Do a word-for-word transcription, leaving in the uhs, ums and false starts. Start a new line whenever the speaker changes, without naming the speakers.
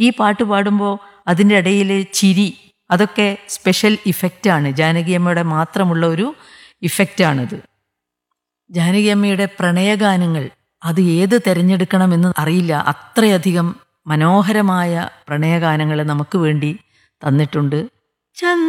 ഈ പാട്ട് പാടുമ്പോൾ അതിൻ്റെ ഇടയിൽ ചിരി, അതൊക്കെ സ്പെഷ്യൽ ഇഫക്റ്റാണ്. ജാനകിയമ്മയുടെ മാത്രമുള്ള ഒരു ഇഫക്റ്റാണത്. ജാനകിയമ്മയുടെ പ്രണയഗാനങ്ങൾ അത് ഏത് തിരഞ്ഞെടുക്കണമെന്ന് അറിയില്ല. അത്രയധികം മനോഹരമായ പ്രണയഗാനങ്ങൾ നമുക്ക് വേണ്ടി തന്നിട്ടുണ്ട്. ചന്ദ്ര